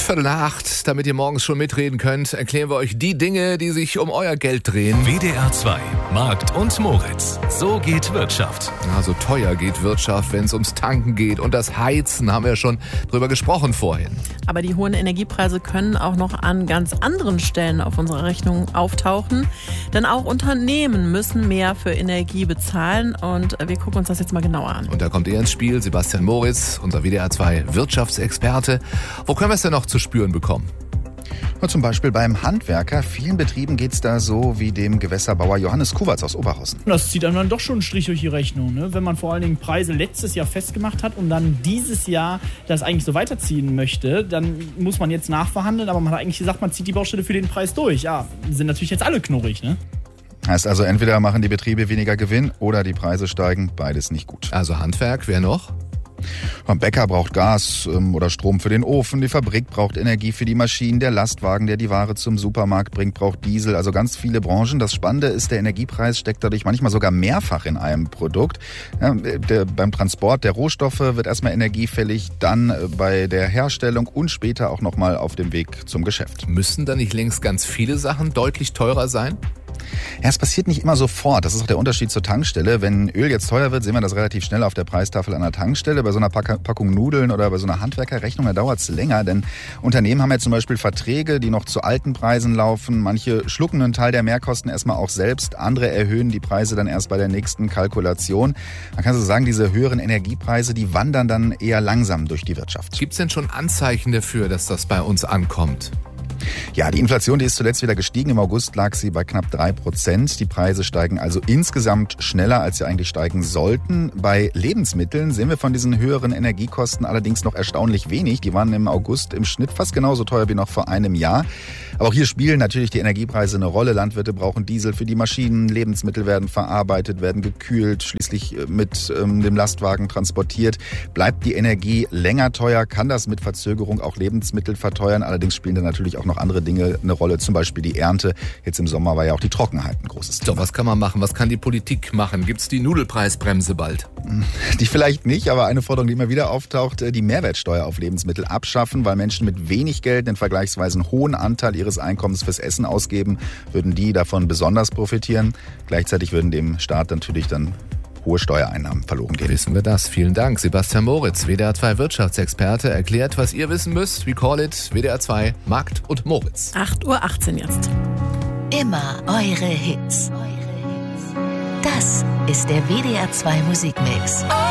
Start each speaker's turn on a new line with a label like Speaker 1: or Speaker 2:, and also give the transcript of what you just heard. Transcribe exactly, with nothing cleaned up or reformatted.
Speaker 1: Viertel nach acht, damit ihr morgens schon mitreden könnt, erklären wir euch die Dinge, die sich um euer Geld drehen.
Speaker 2: W D R zwei, Markt und Moritz. So geht Wirtschaft.
Speaker 1: Ja, so teuer geht Wirtschaft, wenn es ums Tanken geht. Und das Heizen haben wir ja schon drüber gesprochen vorhin.
Speaker 3: Aber die hohen Energiepreise können auch noch an ganz anderen Stellen auf unserer Rechnung auftauchen. Denn auch Unternehmen müssen mehr für Energie bezahlen. Und wir gucken uns das jetzt mal genauer an.
Speaker 1: Und da kommt ihr ins Spiel, Sebastian Moritz, unser W D R zwei Wirtschaftsexperte. Wo können wir es denn noch zu spüren bekommen?
Speaker 4: Und zum Beispiel beim Handwerker. Vielen Betrieben geht es da so wie dem Gewässerbauer Johannes Kuwatz aus Oberhausen.
Speaker 5: Das zieht einem dann doch schon einen Strich durch die Rechnung, ne? Wenn man vor allen Dingen Preise letztes Jahr festgemacht hat und dann dieses Jahr das eigentlich so weiterziehen möchte, dann muss man jetzt nachverhandeln, aber man hat eigentlich gesagt, man zieht die Baustelle für den Preis durch. Ja, sind natürlich jetzt alle knurrig, ne?
Speaker 4: Heißt also, entweder machen die Betriebe weniger Gewinn oder die Preise steigen. Beides nicht gut.
Speaker 1: Also Handwerk, wer noch?
Speaker 4: Ein Bäcker braucht Gas ähm, oder Strom für den Ofen, die Fabrik braucht Energie für die Maschinen, der Lastwagen, der die Ware zum Supermarkt bringt, braucht Diesel. Also ganz viele Branchen. Das Spannende ist, der Energiepreis steckt dadurch manchmal sogar mehrfach in einem Produkt. Ja, der, beim Transport der Rohstoffe wird erstmal Energie fällig, dann bei der Herstellung und später auch nochmal auf dem Weg zum Geschäft.
Speaker 1: Müssen da nicht längst ganz viele Sachen deutlich teurer sein?
Speaker 4: Ja, es passiert nicht immer sofort. Das ist auch der Unterschied zur Tankstelle. Wenn Öl jetzt teuer wird, sehen wir das relativ schnell auf der Preistafel an der Tankstelle. Bei so einer Pack- Packung Nudeln oder bei so einer Handwerkerrechnung, da dauert es länger. Denn Unternehmen haben ja zum Beispiel Verträge, die noch zu alten Preisen laufen. Manche schlucken einen Teil der Mehrkosten erstmal auch selbst. Andere erhöhen die Preise dann erst bei der nächsten Kalkulation. Man kann so sagen, diese höheren Energiepreise, die wandern dann eher langsam durch die Wirtschaft.
Speaker 1: Gibt es denn schon Anzeichen dafür, dass das bei uns ankommt?
Speaker 4: Ja, die Inflation, die ist zuletzt wieder gestiegen. Im August lag sie bei knapp drei Prozent. Die Preise steigen also insgesamt schneller, als sie eigentlich steigen sollten. Bei Lebensmitteln sehen wir von diesen höheren Energiekosten allerdings noch erstaunlich wenig. Die waren im August im Schnitt fast genauso teuer wie noch vor einem Jahr. Aber auch hier spielen natürlich die Energiepreise eine Rolle. Landwirte brauchen Diesel für die Maschinen. Lebensmittel werden verarbeitet, werden gekühlt, schließlich mit ähm, dem Lastwagen transportiert. Bleibt die Energie länger teuer, kann das mit Verzögerung auch Lebensmittel verteuern. Allerdings spielen da natürlich auch noch andere Dinge eine Rolle, zum Beispiel die Ernte. Jetzt im Sommer war ja auch die Trockenheit ein großes Thema.
Speaker 1: So, was kann man machen? Was kann die Politik machen? Gibt es die Nudelpreisbremse bald?
Speaker 4: Die vielleicht nicht, aber eine Forderung, die immer wieder auftaucht, die Mehrwertsteuer auf Lebensmittel abschaffen, weil Menschen mit wenig Geld einen vergleichsweise hohen Anteil ihres Einkommens fürs Essen ausgeben, würden die davon besonders profitieren. Gleichzeitig würden dem Staat natürlich dann hohe Steuereinnahmen verloren gehen.
Speaker 1: Wissen wir das. Vielen Dank. Sebastian Moritz, W D R zwei Wirtschaftsexperte, erklärt, was ihr wissen müsst. We call it W D R zwei Markt und Moritz.
Speaker 3: acht Uhr achtzehn jetzt.
Speaker 6: Immer eure Hits. Das ist der W D R zwei Musikmix.